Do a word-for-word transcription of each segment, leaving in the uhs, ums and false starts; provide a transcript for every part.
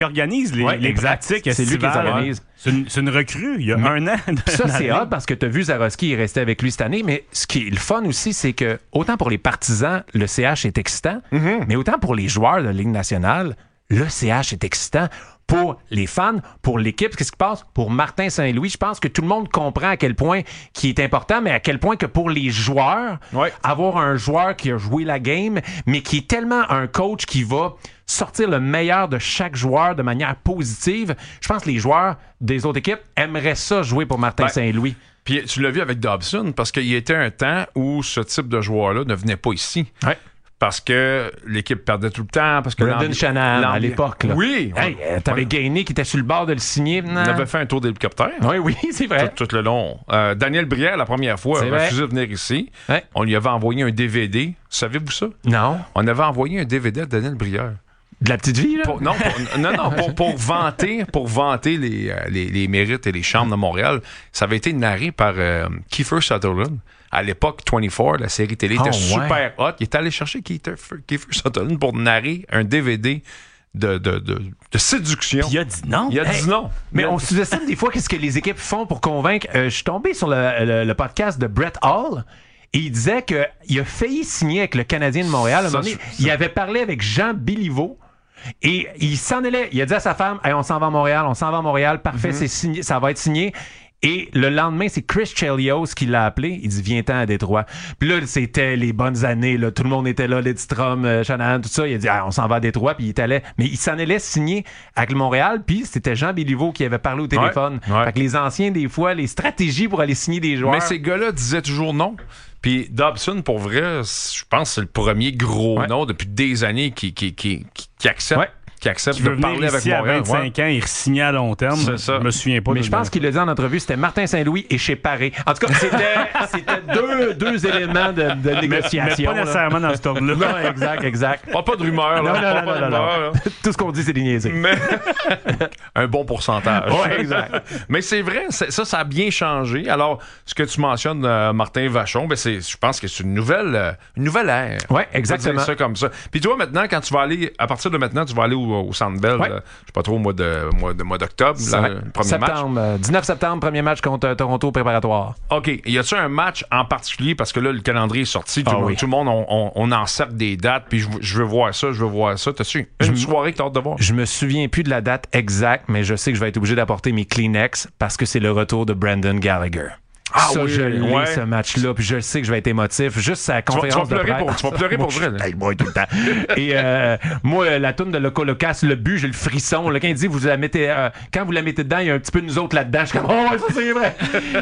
organise les, ouais, les exact. pratiques. C'est lui qui les organise. C'est une, c'est une recrue, il y a mais, un an. Ça, c'est hot parce que tu as vu Zaroski est resté avec lui cette année, mais ce qui est le fun aussi, c'est que autant pour les partisans, le C H est excitant, mm-hmm. mais autant pour les joueurs de la Ligue nationale, le C H est excitant. Pour les fans, pour l'équipe, qu'est-ce qui passe? Pour Martin Saint-Louis, je pense que tout le monde comprend à quel point qui est important, mais à quel point que pour les joueurs, ouais. avoir un joueur qui a joué la game, mais qui est tellement un coach qui va sortir le meilleur de chaque joueur de manière positive, je pense que les joueurs des autres équipes aimeraient ça jouer pour Martin ouais. Saint-Louis. Puis tu l'as vu avec Dobson, parce qu'il y était un temps où ce type de joueur-là ne venait pas ici. Ouais. Parce que l'équipe perdait tout le temps. Parce que Brendan Shanahan, à l'époque. Là. Oui. Hey, t'avais ouais. Gagné qui était sur le bord de le signer. On avait fait un tour d'hélicoptère. Oui, oui, c'est vrai. Tout, tout le long. Euh, Daniel Brière, la première fois, a refusé de venir ici. Ouais. On lui avait envoyé un D V D. Savez-vous ça? Non. On avait envoyé un D V D à Daniel Brière. De la petite vie, là? Pour, non, pour, non, non, pour, pour vanter, pour vanter les, les, les mérites et les charmes de Montréal. Ça avait été narré par euh, Kiefer Sutherland. À l'époque, vingt-quatre, la série télé était oh, super ouais. hot. Il est allé chercher Kiefer, Kiefer Sutherland pour narrer un D V D de, de, de, de séduction. Puis il a dit non. Il a hey, dit non. Mais on sous-estime des fois qu'est-ce que les équipes font pour convaincre. Euh, je suis tombé sur le, le, le podcast de Brett Hall. Et il disait qu'il a failli signer avec le Canadien de Montréal. À un moment donné, il avait parlé avec Jean Béliveau. Et il s'en allait. Il a dit à sa femme, hey, on s'en va à Montréal, on s'en va à Montréal. Parfait, mm-hmm. c'est signé, ça va être signé. Et le lendemain, c'est Chris Chelios qui l'a appelé. Il dit, viens-t'en à Détroit. Puis là, c'était les bonnes années. Là. Tout le monde était là, Lidstrom, euh, Shanahan, tout ça. Il a dit, ah, on s'en va à Détroit. Puis il est allé. Mais il s'en allait signer avec le Montréal. Puis c'était Jean Béliveau qui avait parlé au téléphone. Ouais, ouais. Fait que les anciens, des fois, les stratégies pour aller signer des joueurs. Mais ces gars-là disaient toujours non. Puis Dobson, pour vrai, je pense que c'est le premier gros ouais. nom depuis des années qui, qui, qui, qui, qui accepte. Ouais. Qui accepte qui de parler avec Montréal. À vingt-cinq ouais. ans, il re-signait à long terme. C'est ça. Je me souviens pas. Mais je pense qu'il l'a dit en entrevue, c'était Martin Saint-Louis et chez Paré. En tout cas, c'était, c'était deux, deux éléments de, de négociation. Mais pas nécessairement dans ce ordre-là. Non, exact, exact. Pas, pas de rumeur. Non, là. non, pas non, pas non, de non, rumeur, non. Tout ce qu'on dit, c'est des niaiseries. Mais un bon pourcentage. Oui, exact. Mais c'est vrai, c'est, ça, ça a bien changé. Alors, ce que tu mentionnes, euh, Martin Vachon, ben c'est, je pense que c'est une nouvelle, euh, une nouvelle ère. Oui, exactement. Ça comme ça. Puis toi, maintenant, quand tu vas aller, à partir de maintenant, tu vas aller au, au Centre Bell. Ouais. Je sais pas trop, au mois, de, mois, de, mois d'octobre, là, le premier septembre, match. Euh, dix-neuf septembre, premier match contre euh, Toronto préparatoire. OK. Y a-tu un match en particulier? Parce que là, le calendrier est sorti. Tout, ah, oui. tout le monde, on, on, on encercle des dates, puis je, je veux voir ça, je veux voir ça. T'as-tu une je soirée que t'as hâte de voir? Je me souviens plus de la date exacte, mais je sais que je vais être obligé d'apporter mes Kleenex parce que c'est le retour de Brandon Gallagher. Ah ça, oui, je l'ai, ouais. ce match-là, puis je sais que je vais être émotif. Juste sa conférence tu vas, tu vas de presse. Tu vas pleurer pour vrai. Hey, moi, tout le temps. Et euh, moi, la toune de Loco Locas, le but, j'ai le frisson. Là, quand il dit, vous la mettez, euh, quand vous la mettez dedans, il y a un petit peu de nous autres là-dedans. Je suis comme, oh, ouais, ça, c'est vrai.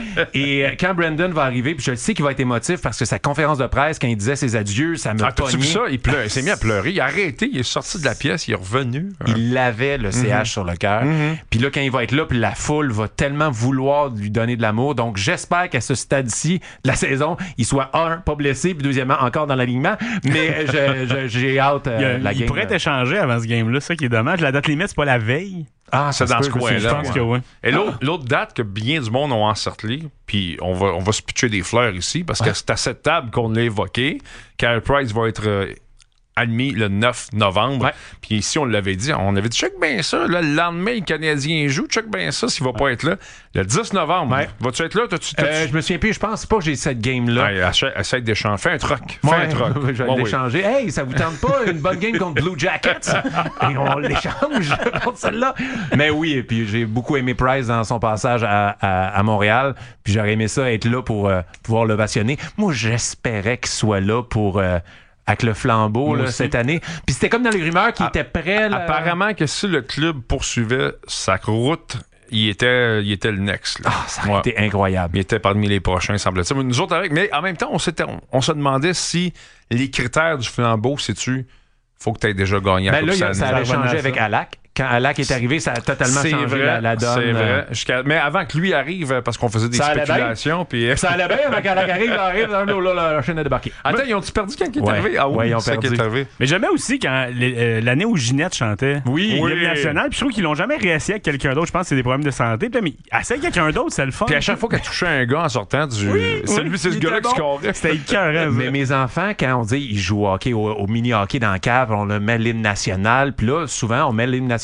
Et euh, quand Brandon va arriver, puis je le sais qu'il va être émotif parce que sa conférence de presse, quand il disait ses adieux, ça me ah, pognait. T'as-tu vu ça? Il, pleure, il s'est mis à pleurer. Il a arrêté, il est sorti de la pièce, il est revenu. Il avait le C H mm-hmm. sur le cœur. Mm-hmm. Puis là, quand il va être là, puis la foule va tellement vouloir lui donner de l'amour. Donc, j'espère qu'à ce stade-ci, de la saison, il soit un, pas blessé, puis deuxièmement, encore dans l'alignement. Mais je, je, j'ai hâte euh, il, la il game. Il pourrait être échangé avant ce game-là, ça qui est dommage. La date limite, c'est pas la veille. Ah, c'est dans ce coin-là. Je pense que oui. Et l'autre, l'autre date que bien du monde ont encerclé, puis on va, on va se pitcher des fleurs ici, parce ouais. que c'est à cette table qu'on l'a évoqué. Carey Price va être euh, admis le neuf novembre. Ouais. Puis ici, on l'avait dit, on avait dit, check bien ça. Là, le lendemain, le Canadien joue, check bien ça s'il va pas être là. Le dix novembre, ouais. vas-tu être là? T'as-tu, t'as-tu... Euh, je me souviens plus, je pense pas que j'ai cette game-là. Ouais, essaie, essaie d'échanger. Fais un truc. Ouais, Fais un truc. Je vais ouais, l'échanger. Oui. Hey, ça vous tente pas une bonne game contre Blue Jackets? Et on l'échange contre celle-là. Mais oui, et puis j'ai beaucoup aimé Price dans son passage à, à, à Montréal. Puis j'aurais aimé ça être là pour euh, pouvoir l'ovationner. Moi, j'espérais qu'il soit là pour... Euh, avec le flambeau là, cette année. Puis c'était comme dans les rumeurs qu'il ah, était prêt. Là. Apparemment que si le club poursuivait sa route, il était, il était le next. Là. Ah, ça aurait ouais. été incroyable. Il était parmi les prochains, semble-t-il. Mais nous autres avec. Mais en même temps, on, s'était, on, on se demandait si les critères du flambeau, sais-tu, faut que tu aies déjà gagné ben la Coupe là, ça allait changer avec Alak. Quand Alak est arrivé, ça a totalement c'est changé vrai, la, la donne. C'est vrai. Jusqu'à... Mais avant que lui arrive, parce qu'on faisait des ça spéculations. Puis... Ça allait bien, avant qu'Alak arrive, arrive, là, là, là, la chaîne a débarqué. Attends, ils ont-tu perdu quand il est ouais. arrivé? Ah oui, ouais, ils ont c'est perdu. Qui est arrivé. Mais j'aimais aussi quand euh, l'année où Ginette chantait. Oui, oui. l'hymne national. Puis je trouve qu'ils l'ont jamais réessayé avec quelqu'un d'autre. Je pense que c'est des problèmes de santé. Puis, mais essaye quelqu'un d'autre, c'est le fun. Puis à chaque fois qu'elle touchait un gars en sortant du. Oui, c'est oui, lui, c'est ce gars-là qui scorait. C'était écœurant. Mais mes enfants, quand on dit ils jouent au hockey, au, au mini-hockey dans la cave, on le met l'hymne national. Puis là, souvent, on met l'hymne national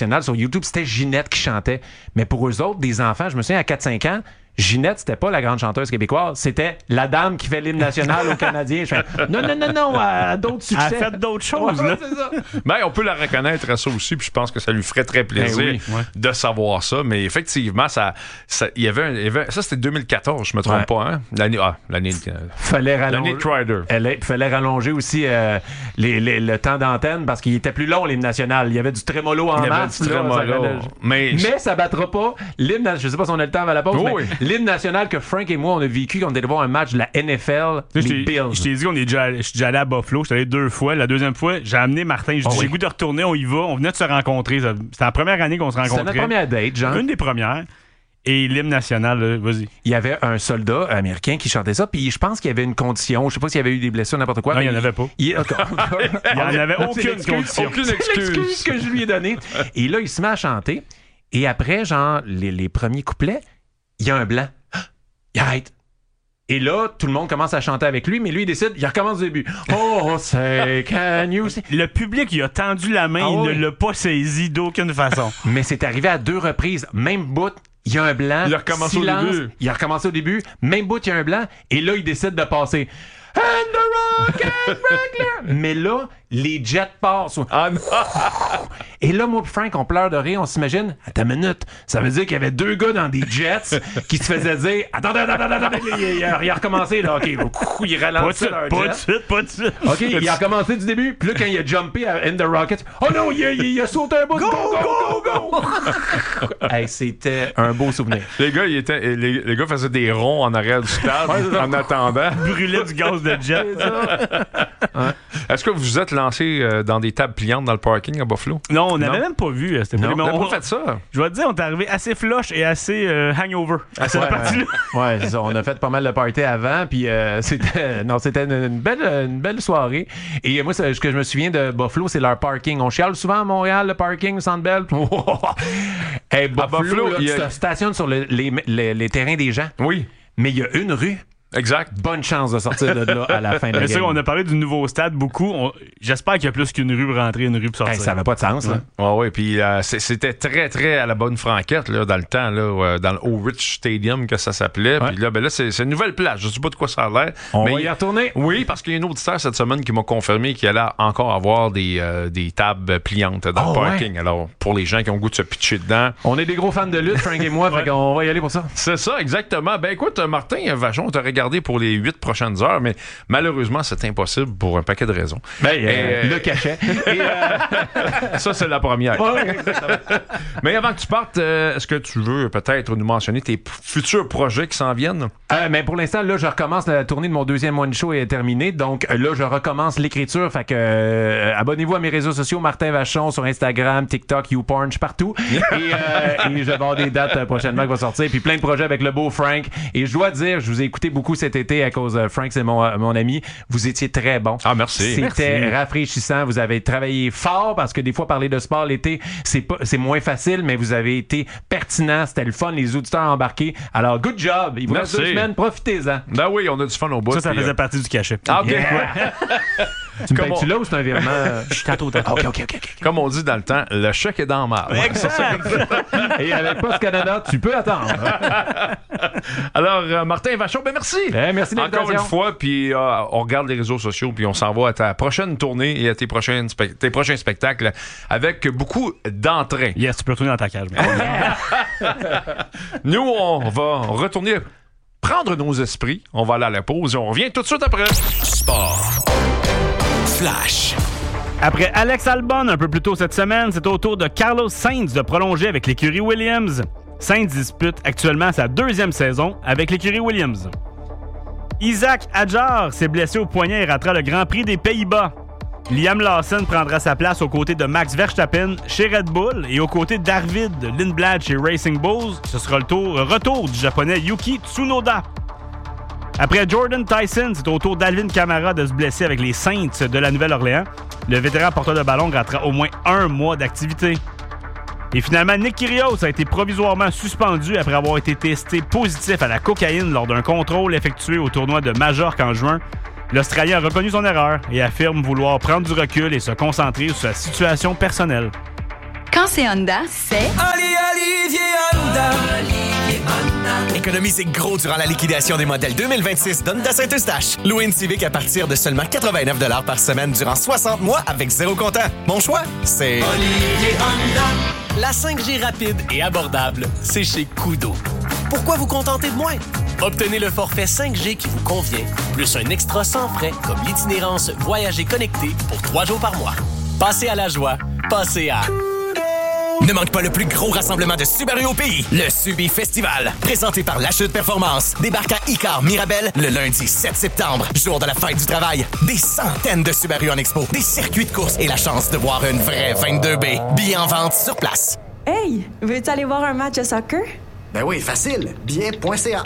nationale sur YouTube, c'était Ginette qui chantait. Mais pour eux autres, des enfants, je me souviens, à quatre cinq ans, Ginette, c'était pas la grande chanteuse québécoise, c'était la dame qui fait l'hymne national aux Canadiens. Je fais, non, non, non, non, elle a d'autres succès. Elle a fait d'autres choses, ouais, là. C'est ça. Ben, on peut la reconnaître à ça aussi, puis je pense que ça lui ferait très plaisir Ben oui, ouais. de savoir ça. Mais effectivement, ça, ça, il y avait un, il y avait, ça c'était deux mille quatorze, je me trompe Ouais. pas, hein? L'année, ah, l'année, Fallait rallonger. l'année de Crider. Il fallait rallonger aussi euh, les, les, le temps d'antenne parce qu'il était plus long, l'hymne national. Il y avait du trémolo en Il y avait masse. du là, trémolo. ça fallait- Mais- mais ça battra pas l'hymne. Je sais pas si on a le temps avant la pause, Oh mais oui. l'hymne national que Frank et moi on a vécu quand on était voir un match de la N F L, Tu sais, les Je t'ai- Bills. je t'ai dit qu'on est déjà, je suis déjà allé à Buffalo. Je suis allé deux fois. La deuxième fois, j'ai amené Martin. J'ai dit, Oh j'ai oui. le goût de retourner, on y va. On venait de se rencontrer. Ça- C'était la première année qu'on se C'était rencontrait. notre première date, genre. Une des premières. Et l'hymne national, là, vas-y. Il y avait un soldat américain qui chantait ça, puis je pense qu'il y avait une condition. Je sais pas s'il y avait eu des blessures, n'importe quoi. Non, il mais y en avait pas. Il, Il y en avait C'est aucune l'excuse- condition. Aucune C'est excuse. l'excuse que je lui ai donnée. Et là, il se met à chanter. Et après, genre, les, les premiers couplets, il y a un blanc. Il arrête. Et là, tout le monde commence à chanter avec lui, mais lui, il décide, il recommence du début. Oh, say, can you see? Le public, il a tendu la main. Ah il oui. ne l'a pas saisi d'aucune façon. Mais c'est arrivé à deux reprises. Même bout, il y a un blanc. Il a recommencé au silence, début. Il a recommencé au début. Même bout, il y a un blanc. Et là, il décide de passer. And the rocket break. Mais là, les jets passent. Ah non! Et là, moi et Frank, on pleure de rire, on s'imagine, attends une minute, ça veut dire qu'il y avait deux gars dans des jets qui se faisaient dire, attends, attends, attends, attends, attends, il, il, il a recommencé, là, ok, il Pas de ralentissait suite, leur pas de jet. suite, pas de suite. OK, il a recommencé du début, puis là, quand il a jumpé à In the Rocket, oh non, il a, il, il a sauté un bout, go, go, go, go! Hey, c'était un beau souvenir. Les gars, ils étaient, les, les gars faisaient des ronds en arrière du stade Ouais, c'est ça. en attendant. Brûler du gaz de jet. Est-ce que vous vous êtes lancé euh, dans des tables pliantes dans le parking à Buffalo? Non, on n'avait Non. même pas vu. euh, C'était Non, pas- mais On n'a on- pas fait ça. Je vais te dire, on est arrivé assez flush et assez euh, hangover à cette Ouais, partie-là. Ouais, c'est ça. On a fait pas mal de party avant, puis euh, c'était non, c'était une, une belle, une belle soirée. Et moi, ce que je me souviens de Buffalo, c'est leur parking. On chiale souvent à Montréal, le parking, Sandbell. Hey, Buffalo, Buffalo, là, il y tu a- te stationnes sur le- les, les- les terrains des gens, Oui, mais il y a une rue. exact. Bonne chance de sortir de là à la fin de la Mais c'est game. sûr, on a parlé du nouveau stade beaucoup. On- J'espère qu'il y a plus qu'une rue pour rentrer, une rue pour sortir. Hey, ça n'avait pas de sens, là. Ouais, ouais, puis euh, c'est- c'était très, très à la bonne franquette, là, dans le temps, là, euh, dans le Old Rich Stadium que ça s'appelait. Ouais. Puis là, ben là, c'est c'est une nouvelle place. Je sais pas de quoi ça a l'air. On mais va il- y retourner. Oui, parce qu'il y a une auditeur cette semaine qui m'a confirmé qu'il allait encore avoir des, euh, des tables pliantes dans Oh, le parking. Alors, pour les gens qui ont le goût de se pitcher dedans. On est des gros fans de lutte, Frank et moi, fait qu'on va y aller pour ça. C'est ça, exactement. Ben écoute, Martin Vachon, t'as regardé pour les huit prochaines heures, mais malheureusement, c'est impossible pour un paquet de raisons. Ben, Et, euh, euh, le cachet. Et, euh, Ça, c'est la première. ouais, exactement. Mais avant que tu partes, euh, est-ce que tu veux peut-être nous mentionner tes p- futurs projets qui s'en viennent? Euh, mais pour l'instant, là, je recommence la tournée de mon deuxième one show est terminée. Donc euh, là, je recommence l'écriture. Fait que euh, abonnez-vous à mes réseaux sociaux, Martin Vachon sur Instagram, TikTok, YouPorn, je suis partout. et, euh, et je vais avoir des dates euh, prochainement qui vont sortir. Puis plein de projets avec le beau Frank. Et je dois dire, je vous ai écouté beaucoup cet été à cause de Frank, c'est mon, euh, mon ami. Vous étiez très bon. Ah, merci. C'était Merci. rafraîchissant. Vous avez travaillé fort parce que des fois, parler de sport l'été, c'est pas, c'est moins facile, mais vous avez été pertinent. C'était le fun. Les auditeurs embarqués. Alors, good job. Il vous reste Merci. deux semaines. Profitez-en. Ben oui, on a du fun au bout. Ça, ça puis, faisait euh, partie du cachet. Ah, OK. Yeah. Tu me Comme payes-tu on- là ou c'est un virement? Tantôt, tantôt. OK, OK, OK. OK. Comme on dit dans le temps, le chèque est dans le marbre. Et avec Post Canada, tu peux attendre. Alors, euh, Martin Vachon, ben merci. Eh, merci de Encore une l'invitation. fois, puis euh, on regarde les réseaux sociaux, puis on s'en va à ta prochaine tournée et à tes, prochaines spec- tes prochains spectacles avec beaucoup d'entrain. Yes, tu peux retourner dans ta cage. Nous, on va retourner prendre nos esprits. On va aller à la pause et on revient tout de suite après. Sport. Flash. Après Alex Albon un peu plus tôt cette semaine, c'est au tour de Carlos Sainz de prolonger avec l'écurie Williams. Sainz dispute actuellement sa deuxième saison avec l'écurie Williams. Isaac Hadjar s'est blessé au poignet et ratera le Grand Prix des Pays-Bas. Liam Lawson prendra sa place aux côtés de Max Verstappen chez Red Bull et aux côtés d'Arvid Lindblad chez Racing Bulls. Ce sera le tour, retour du japonais Yuki Tsunoda. Après Jordan Tyson, c'est au tour d'Alvin Kamara de se blesser avec les Saints de la Nouvelle-Orléans. Le vétéran porteur de ballon ratera au moins un mois d'activité. Et finalement, Nick Kyrgios a été provisoirement suspendu après avoir été testé positif à la cocaïne lors d'un contrôle effectué au tournoi de Majorque en juin. L'Australien a reconnu son erreur et affirme vouloir prendre du recul et se concentrer sur sa situation personnelle. Quand c'est Honda, c'est... Ali Olivier Honda. Olivier Honda. Économisez gros durant la liquidation des modèles deux mille vingt-six d'Honda Saint-Eustache. Louez une Civic à partir de seulement quatre-vingt-neuf dollars par semaine durant soixante mois avec zéro comptant. Mon choix, c'est... Olivier Honda. La cinq G rapide et abordable, c'est chez Kudo. Pourquoi vous contenter de moins? Obtenez le forfait cinq G qui vous convient, plus un extra sans frais comme l'itinérance Voyager connecté pour trois jours par mois. Passez à la joie, passez à... Ne manque pas le plus gros rassemblement de Subaru au pays, le Subi Festival. Présenté par La Chute Performance. Débarque à Icar Mirabel le lundi sept septembre, jour de la fête du travail. Des centaines de Subaru en expo, des circuits de course et la chance de voir une vraie vingt-deux B. Billets en vente sur place. Hey, veux-tu aller voir un match de soccer? Ben oui, facile. Billet point C A.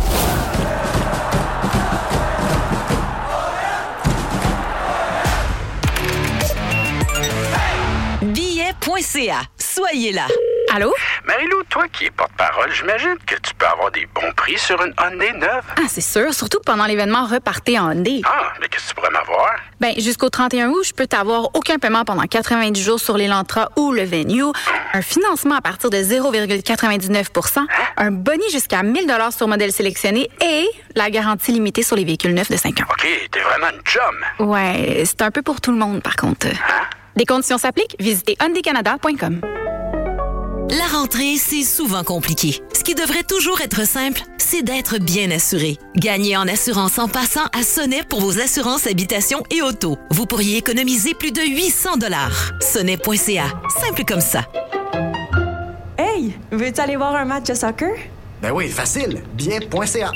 billet point C A. Soyez là. Allô? Marie-Lou, toi qui es porte-parole, j'imagine que tu peux avoir des bons prix sur une Hyundai neuve. Ah, c'est sûr, surtout pendant l'événement Repartez en Hyundai. Ah, mais qu'est-ce que tu pourrais m'avoir? Ben, jusqu'au trente et un août, je peux t'avoir aucun paiement pendant quatre-vingt-dix jours sur l'Elantra ou le Venue, un financement à partir de zéro virgule quatre-vingt-dix-neuf pour cent, hein? Un boni jusqu'à mille dollars sur modèle sélectionné et la garantie limitée sur les véhicules neufs de cinq ans. OK, t'es vraiment une chum. Ouais, c'est un peu pour tout le monde, par contre. Hein? Des conditions s'appliquent. Visitez hyundai canada point com. La rentrée, c'est souvent compliqué. Ce qui devrait toujours être simple, c'est d'être bien assuré. Gagnez en assurance en passant à Sonnet pour vos assurances habitation et auto. Vous pourriez économiser plus de huit cents dollars. sonnet point C A. Simple comme ça. Hey, veux-tu aller voir un match de soccer? Ben oui, facile. Billet point C A.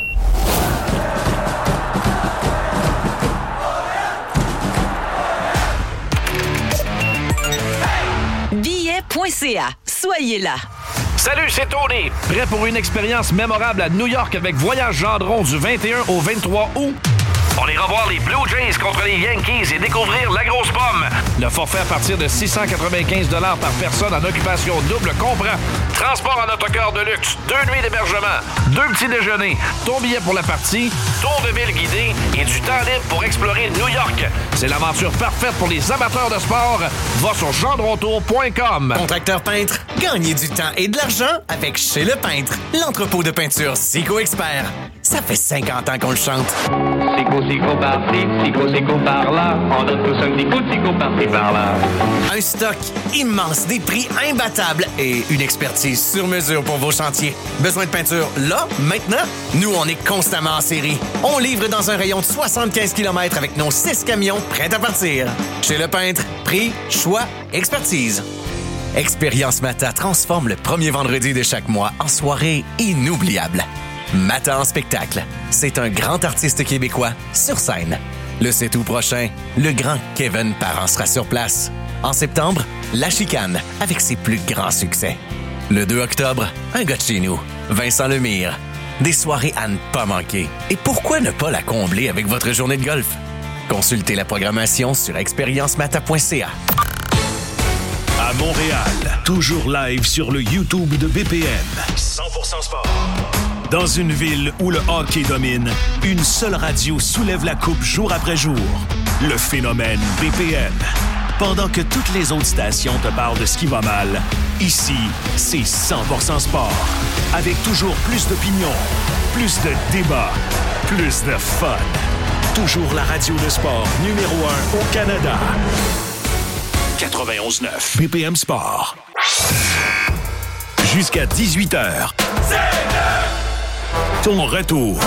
billet point C A. Soyez là. Salut, c'est Tony. Prêt pour une expérience mémorable à New York avec Voyage Gendron du vingt et un au vingt-trois août? On ira voir les Blue Jays contre les Yankees et découvrir la grosse pomme. Le forfait à partir de six cent quatre-vingt-quinze dollars par personne en occupation double comprend transport en autocar de luxe, deux nuits d'hébergement, deux petits déjeuners, ton billet pour la partie, tour de ville guidé et du temps libre pour explorer New York. C'est l'aventure parfaite pour les amateurs de sport. Va sur gendrontour point com. Contracteur peintre, gagnez du temps et de l'argent avec Chez Le Peintre, l'entrepôt de peinture Sico Expert. Ça fait cinquante ans qu'on le chante. Sico, Sico par-ci, Sico, Sico par-là. On donne tous un petit coup de Sico par-ci, par-là. Un stock immense, des prix imbattables et une expertise sur mesure pour vos chantiers. Besoin de peinture là, maintenant? Nous, on est constamment en série. On livre dans un rayon de soixante-quinze kilomètres avec nos six camions prêts à partir. Chez Le Peintre, prix, choix, expertise. Expérience Mata transforme le premier vendredi de chaque mois en soirée inoubliable. Mata en spectacle. C'est un grand artiste québécois sur scène. Le sept août prochain, le grand Kevin Parent sera sur place. En septembre, La Chicane avec ses plus grands succès. Le deux octobre, un gars de chez nous, Vincent Lemire. Des soirées à ne pas manquer. Et pourquoi ne pas la combler avec votre journée de golf? Consultez la programmation sur expérience mata point C A. À Montréal, toujours live sur le YouTube de B P M. cent pour cent sport. Dans une ville où le hockey domine, une seule radio soulève la coupe jour après jour. Le phénomène B P M. Pendant que toutes les autres stations te parlent de ce qui va mal, ici, c'est cent pour cent sport. Avec toujours plus d'opinions, plus de débats, plus de fun. Toujours la radio de sport numéro un au Canada. quatre-vingt-onze neuf B P M Sport. Jusqu'à dix-huit heures. Ton retour.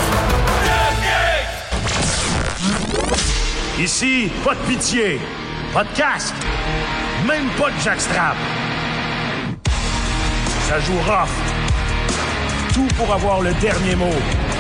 Ici, pas de pitié, pas de casque, même pas de jackstrap. Ça joue rough. Tout pour avoir le dernier mot.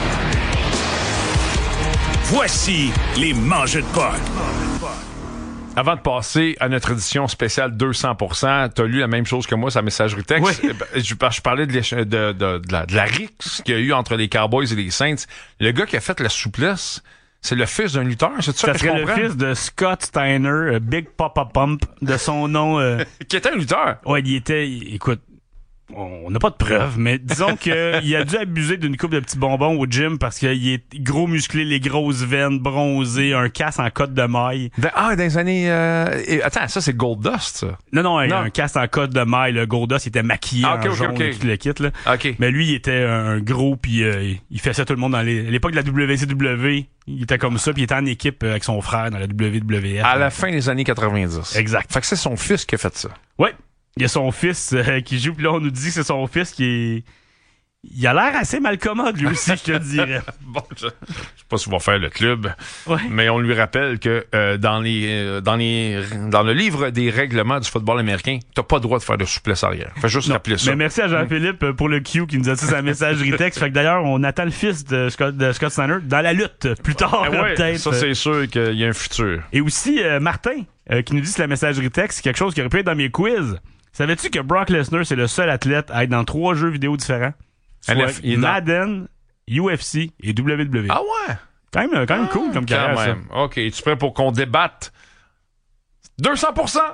Voici les mangeux de potes. Avant de passer à notre édition spéciale deux cents pour cent, t'as lu la même chose que moi, sa messagerie texte. Oui. Je, je parlais de, de, de, de, la, de la rixe qu'il y a eu entre les Cowboys et les Saints. Le gars qui a fait la souplesse, c'est le fils d'un lutteur, c'est ça, ça que je comprends? Ça serait le fils de Scott Steiner, euh, Big Papa Pump, de son nom. Euh... qui était un lutteur. Ouais, il était, écoute, on n'a pas de preuves, mais disons qu'il a dû abuser d'une coupe de petits bonbons au gym parce qu'il est gros musclé, les grosses veines, bronzé, un casse en cotte de maille. De, ah, dans les années... Euh, et, attends, ça, c'est Goldust, ça? Non, non, non. un casse en cotte de maille. Le Goldust, il était maquillé ah, okay, en okay, jaune okay. et tout le kit. Là. Okay. Mais lui, il était un gros, puis euh, il faisait tout le monde dans les... À l'époque de la W C W, il était comme ça, puis il était en équipe avec son frère dans la W W F. À la fin des années quatre-vingt-dix. Exact. Fait que c'est son fils qui a fait ça. Oui. Il y a son fils euh, qui joue, puis là, on nous dit que c'est son fils qui est... Il a l'air assez mal commode, lui aussi, je te dirais. Bon, je, je sais pas s'il va faire le club, ouais. mais on lui rappelle que euh, dans les euh, dans les dans le livre des règlements du football américain, t'as pas le droit de faire de souplesse arrière. Fais juste non, rappeler ça. Mais merci à Jean-Philippe pour le Q qui nous a dit sa messagerie texte. Fait que d'ailleurs, on attend le fils de Scott, de Scott Steiner dans la lutte plus tard, ah ouais, peut-être. Ça, c'est sûr qu'il y a un futur. Et aussi, euh, Martin, euh, qui nous dit que la messagerie texte, c'est quelque chose qui aurait pu être dans mes quiz. Savais-tu que Brock Lesnar, c'est le seul athlète à être dans trois jeux vidéo différents? Soit N F, Madden, U F C et W W E. Ah ouais? Quand même, quand même ah, cool comme carrière, ça. OK, es-tu prêt pour qu'on débatte? deux cents pour cent!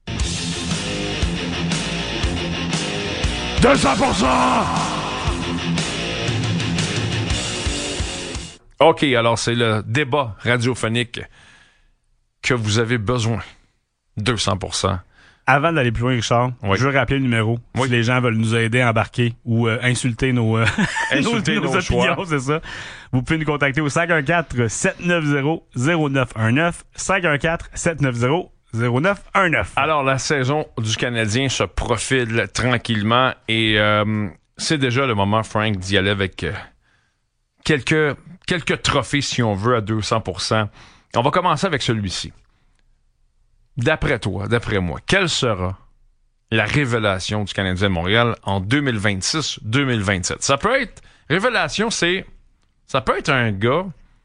deux cents pour cent! OK, alors c'est le débat radiophonique que vous avez besoin. deux cents pour cent. Avant d'aller plus loin, Richard, oui. je veux rappeler le numéro. Oui. Si les gens veulent nous aider à embarquer ou euh, insulter nos, euh, insulter nos, nos, nos opinions, c'est ça. Vous pouvez nous contacter au cinq un quatre, sept neuf zéro, zéro neuf un neuf, cinq un quatre, sept neuf zéro, zéro neuf un neuf. Alors, la saison du Canadien se profile tranquillement et euh, c'est déjà le moment, Frank, d'y aller avec euh, quelques, quelques trophées, si on veut, à deux cents pour cent. On va commencer avec celui-ci. D'après toi, d'après moi, quelle sera la révélation du Canadien de Montréal en deux mille vingt-six deux mille vingt-sept? Ça peut être... Révélation, c'est... Ça peut être un gars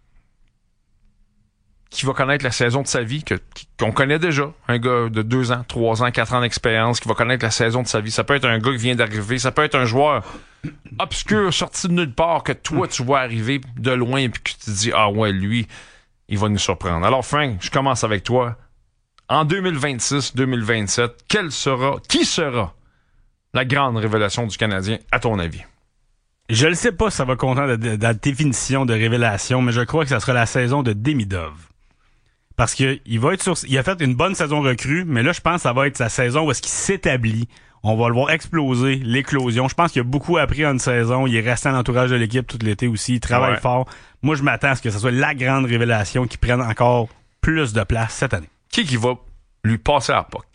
qui va connaître la saison de sa vie, que, qu'on connaît déjà. Un gars de deux ans, trois ans, quatre ans d'expérience qui va connaître la saison de sa vie. Ça peut être un gars qui vient d'arriver. Ça peut être un joueur obscur, sorti de nulle part, que toi, tu vois arriver de loin et puis que tu te dis « Ah ouais, lui, il va nous surprendre. » Alors, Frank, je commence avec toi. En deux mille vingt-six deux mille vingt-sept, quelle sera, qui sera la grande révélation du Canadien, à ton avis? Je ne sais pas si ça va compter de, de, de la définition de révélation, mais je crois que ça sera la saison de Demidov. Parce que il va être sur, il a fait une bonne saison recrue, mais là, je pense que ça va être sa saison où est-ce qu'il s'établit. On va le voir exploser, l'éclosion. Je pense qu'il a beaucoup appris en une saison. Il est resté en entourage de l'équipe tout l'été aussi. Il travaille ouais. fort. Moi, je m'attends à ce que ce soit la grande révélation qui prenne encore plus de place cette année. Qui qui va lui passer à la P O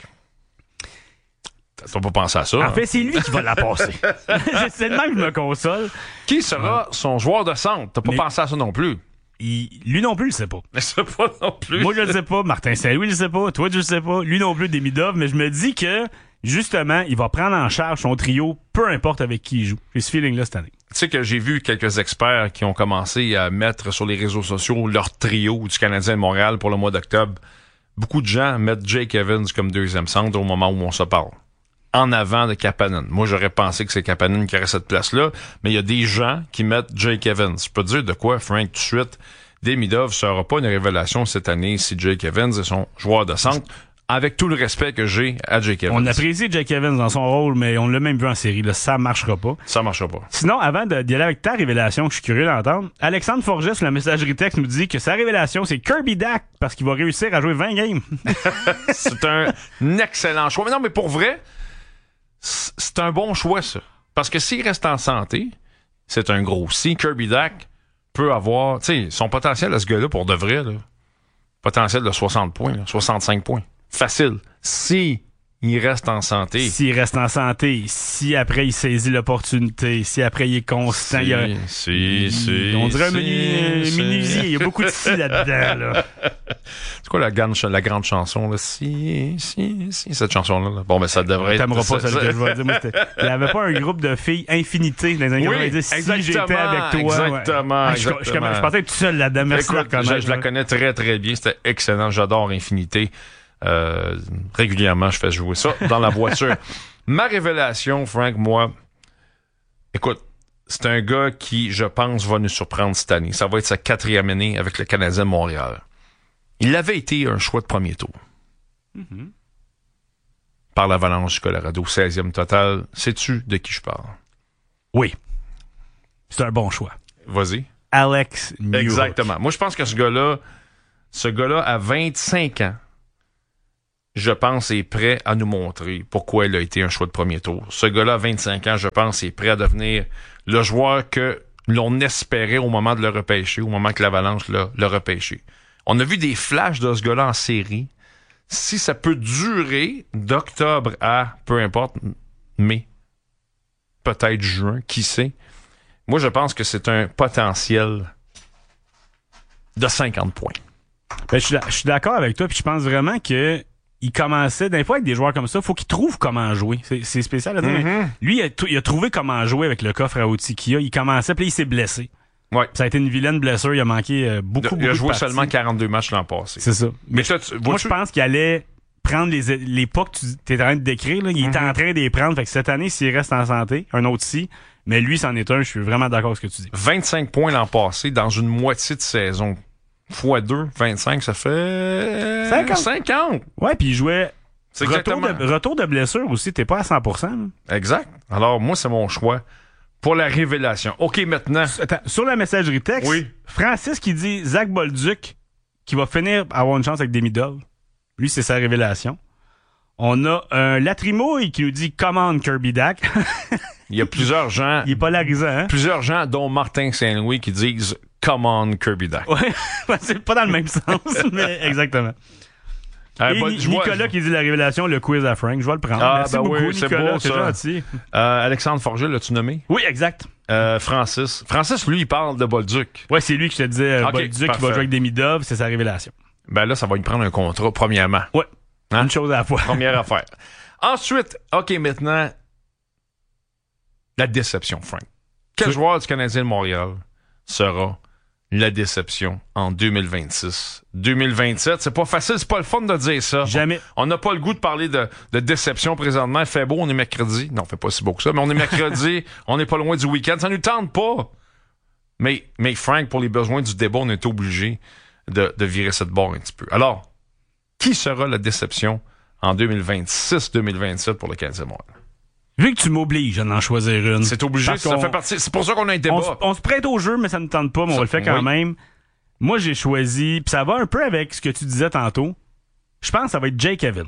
C? T'as pas pensé à ça? En hein? fait, c'est lui qui va la passer. C'est le même que je me console. Qui sera son joueur de centre? T'as pas Mais pensé à ça non plus? Il, lui non plus, il le sait pas. Je sais pas non plus. Moi, je le sais pas. Martin Saint-Louis, il le sait pas. Toi, tu le sais pas. Lui non plus, Demidov. Mais je me dis que, justement, il va prendre en charge son trio, peu importe avec qui il joue. J'ai ce feeling-là cette année. Tu sais que j'ai vu quelques experts qui ont commencé à mettre sur les réseaux sociaux leur trio du Canadien de Montréal pour le mois d'octobre. Beaucoup de gens mettent Jake Evans comme deuxième centre au moment où on se parle. En avant de Kapanen. Moi, j'aurais pensé que c'est Kapanen qui aurait cette place-là, mais il y a des gens qui mettent Jake Evans. Je peux te dire de quoi, Frank, tout de suite. Demidov ne sera pas une révélation cette année si Jake Evans est son joueur de centre, avec tout le respect que j'ai à Jake Evans. On apprécie Jake Evans dans son rôle, mais on l'a même vu en série. Là, ça marchera pas. Ça marchera pas. Sinon, avant de, d'y aller avec ta révélation, que je suis curieux d'entendre, Alexandre Forget sur la messagerie texte nous dit que sa révélation, c'est Kirby Dach, parce qu'il va réussir à jouer vingt games. C'est un excellent choix. Mais non, mais pour vrai, c'est un bon choix, ça. Parce que s'il reste en santé, c'est un gros si. Kirby Dach peut avoir, tu sais, son potentiel à ce gars-là, pour de vrai, là, potentiel de soixante points, là, soixante-cinq points. Facile. Si il reste en santé. S'il reste en santé, si après il saisit l'opportunité, si après il est constant, si, il y a, si, il, si, on dirait si, un menu, si. menuisier, il y a beaucoup de si là-dedans. Là. C'est quoi la grande, la grande chanson là? Si, si, si, cette chanson-là. Là. Bon, ben ça devrait T'aimeras être... pas celle que je vais dire. Moi, il n'y avait pas un groupe de filles Infinité dans les années quatre-vingt-dix. Oui, si j'étais avec toi. Exactement, ouais. exactement. Je, je, je, je pensais être tout seul là-dedans. Merci Écoute, de la je, je la connais très, très bien. C'était excellent. J'adore Infinité. Euh, régulièrement, je fais jouer ça dans la voiture. Ma révélation, Frank, moi, écoute, c'est un gars qui, je pense, va nous surprendre cette année. Ça va être sa quatrième année avec le Canadien de Montréal. Il avait été un choix de premier tour. Mm-hmm. par l'Avalanche du Colorado, seizième total. Sais-tu de qui je parle? Oui. C'est un bon choix. Vas-y. Alex Newhook. Exactement. Moi, je pense que ce gars-là, ce gars-là, à vingt-cinq ans, je pense, est prêt à nous montrer pourquoi il a été un choix de premier tour. Ce gars-là, à vingt-cinq ans, je pense, est prêt à devenir le joueur que l'on espérait au moment de le repêcher, au moment que l'Avalanche l'a, l'a repêché. On a vu des flashs de ce gars-là en série. Si ça peut durer d'octobre à, peu importe, mai, peut-être juin, qui sait, moi, je pense que c'est un potentiel de cinquante points. Ben, je, suis, je suis d'accord avec toi, puis je pense vraiment que il commençait, des fois, avec des joueurs comme ça, il faut qu'il trouve comment jouer. C'est, c'est spécial à dire, mm-hmm. mais lui, il a, il a trouvé comment jouer avec le coffre à outils qu'il a. Il commençait, puis il s'est blessé. Ouais. Ça a été une vilaine blessure. Il a manqué euh, beaucoup, beaucoup de Il a joué parties. seulement quarante-deux matchs l'an passé. C'est ça. Mais, mais ça, tu, moi, je pense qu'il allait prendre les, les pas que tu es en train de décrire. Là. Il mm-hmm. était en train de les prendre. Fait que cette année, s'il reste en santé, un autre si. Mais lui, c'en est un. Je suis vraiment d'accord avec ce que tu dis. vingt-cinq points l'an passé dans une moitié de saison. Fois deux, vingt-cinq, ça fait... cinquante. cinquante. Ouais, puis il jouait... C'est retour, de, retour de blessure aussi, t'es pas à cent pour cent. Là. Exact. Alors, moi, c'est mon choix pour la révélation. OK, maintenant... Attends, sur la messagerie texte, oui. Francis qui dit Zach Bolduc qui va finir par avoir une chance avec Demidov. Lui, c'est sa révélation. On a un Latrimouille qui nous dit « Commande Kirby Dack ». Il y a plusieurs gens... Il est polarisant, hein? Plusieurs gens, dont Martin Saint-Louis, qui disent « Commande Kirby Dack ». Ouais, c'est pas dans le même sens, mais exactement. Euh, Et bah, Ni- Nicolas vois, qui dit la révélation, le quiz à Frank. Je vais le prendre. Ah, Merci ben beaucoup, oui, Nicolas. c'est beau, c'est ça. gentil. Euh, Alexandre Forget, l'as-tu nommé? Oui, exact. Euh, Francis. Francis, lui, il parle de Bolduc. Ouais, c'est lui que je te disais. Euh, okay, Bolduc parfait. qui va jouer avec Demidov, c'est sa révélation. Ben là, ça va lui prendre un contrat, premièrement. Ouais. Hein? Une chose à la fois. Première affaire. Ensuite, OK, maintenant, la déception, Frank. Quel oui. joueur du Canadien de Montréal sera la déception en deux mille vingt-six? deux mille vingt-sept, c'est pas facile, c'est pas le fun de dire ça. Jamais. On n'a pas le goût de parler de, de déception présentement. Il fait beau, on est mercredi. Non, il fait pas si beau que ça, mais on est mercredi, on n'est pas loin du week-end. Ça nous tente pas. Mais, mais Frank, pour les besoins du débat, on est obligé de, de virer cette barre un petit peu. Alors, qui sera la déception en deux mille vingt-six deux mille vingt-sept pour le Canadien de Montréal? Vu que tu m'obliges à en choisir une. C'est obligé, ça fait partie. C'est pour ça qu'on a un débat. On, on se prête au jeu, mais ça ne tente pas, mais ça, on le fait quand oui. même. Moi, j'ai choisi, puis ça va un peu avec ce que tu disais tantôt. Je pense que ça va être Jake Evans.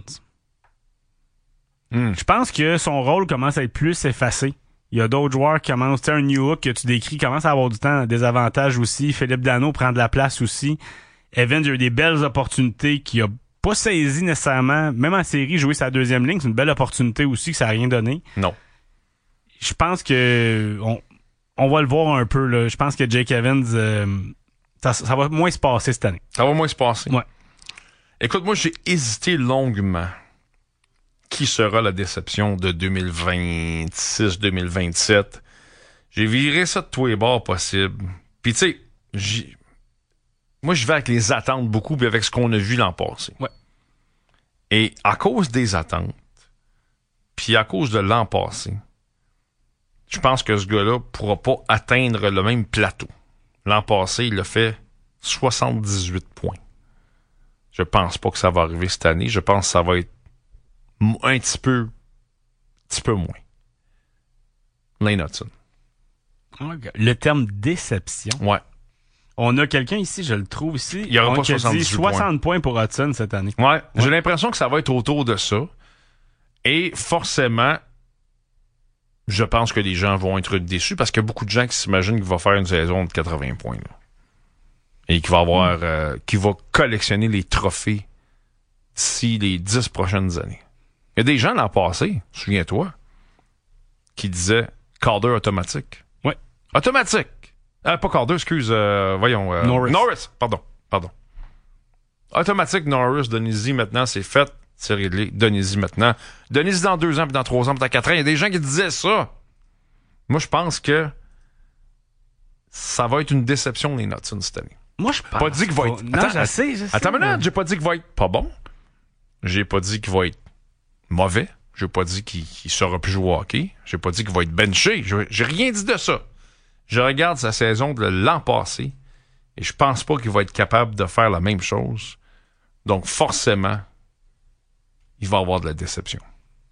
Mm. Je pense que son rôle commence à être plus effacé. Il y a d'autres joueurs qui commencent, tu sais, un Newhook que tu décris commence à avoir du temps, des avantages aussi. Philippe Danault prend de la place aussi. Evans, il a eu des belles opportunités qu'il a pas saisi nécessairement. Même en série, jouer sa deuxième ligne, c'est une belle opportunité aussi que ça n'a rien donné. Non. Je pense que on, on va le voir un peu. Là. Je pense que Jake Evans, euh, ça, ça va moins se passer cette année. Ça va moins se passer? Ouais. Écoute, moi, j'ai hésité longuement. Qui sera la déception de deux mille vingt-six deux mille vingt-sept? J'ai viré ça de tous les bords possibles. Puis, tu sais, j'ai... moi, je vais avec les attentes beaucoup, puis avec ce qu'on a vu l'an passé. Ouais. Et à cause des attentes, puis à cause de l'an passé, je pense que ce gars-là pourra pas atteindre le même plateau. L'an passé, il a fait soixante-dix-huit points. Je pense pas que ça va arriver cette année. Je pense que ça va être un petit peu, un petit peu moins. Lane Hutson. Le terme déception. Ouais. On a quelqu'un ici, je le trouve ici. Il y aura pas soixante-dix soixante points pour Hudson cette année. Ouais. ouais. J'ai l'impression que ça va être autour de ça. Et forcément, je pense que les gens vont être déçus parce qu'il y a beaucoup de gens qui s'imaginent qu'il va faire une saison de quatre-vingts points. Là. Et qu'il va avoir, mm. euh, qu'il va collectionner les trophées d'ici les dix prochaines années. Il y a des gens l'an passé, souviens-toi, qui disaient Calder automatique. Oui. Automatique. Euh, pas Calder, excuse, euh, voyons. Euh, Norris. Norris, pardon, pardon. Automatique Norris, donnez-y maintenant, c'est fait, c'est réglé, donnez-y maintenant. Donnez-y dans deux ans, puis dans trois ans, puis dans quatre ans. Il y a des gens qui disaient ça. Moi, je pense que ça va être une déception, les Hutson, cette année. Moi, je pense pas dit qu'il va être... Non, attends, je sais, je sais, attends une minute, j'ai pas dit qu'il va être pas bon. J'ai pas dit qu'il va être mauvais. J'ai pas dit qu'il, qu'il saura plus jouer au hockey. J'ai pas dit qu'il va être benché. J'ai, j'ai rien dit de ça. Je regarde sa saison de l'an passé et je pense pas qu'il va être capable de faire la même chose. Donc, forcément, il va avoir de la déception.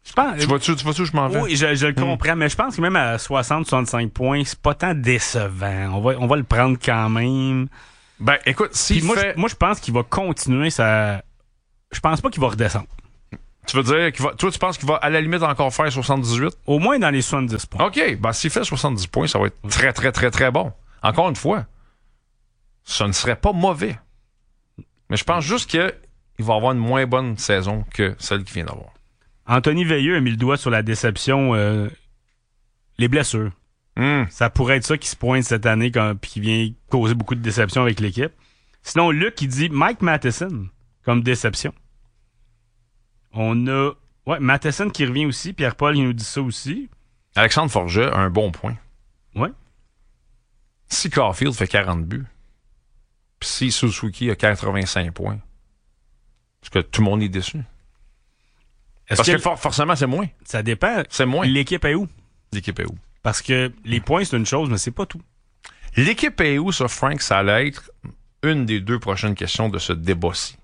Je pense, tu vois-tu, tu vois-tu où je m'en vais? Oui, je, je le comprends, mm. mais je pense que même à soixante à soixante-cinq points, c'est pas tant décevant. On va, on va le prendre quand même. Ben, écoute, si moi, fait... je, moi, je pense qu'il va continuer sa... Je pense pas qu'il va redescendre. Tu veux dire qu'il va... Toi, tu penses qu'il va à la limite encore faire soixante-dix-huit? Au moins dans les soixante-dix points. OK. Ben, s'il fait soixante-dix points, ça va être très, très, très, très bon. Encore une fois, ça ne serait pas mauvais. Mais je pense juste qu'il va avoir une moins bonne saison que celle qu'il vient d'avoir. Anthony Veilleux a mis le doigt sur la déception, euh, les blessures. Mm. Ça pourrait être ça qui se pointe cette année et qui vient causer beaucoup de déception avec l'équipe. Sinon, Luc, il dit Mike Matheson comme déception. On a ouais, Matheson qui revient aussi. Pierre-Paul, il nous dit ça aussi. Alexandre Forget a un bon point. Ouais. Si Caulfield fait quarante buts, puis si Suzuki a quatre-vingt-cinq points, est-ce que tout le monde est déçu? Est-ce Parce que, que for- forcément, c'est moins. Ça dépend. C'est moins. L'équipe est où? L'équipe est où? Parce que les points, c'est une chose, mais c'est pas tout. L'équipe est où, ça, Frank? Ça allait être une des deux prochaines questions de ce débat-ci.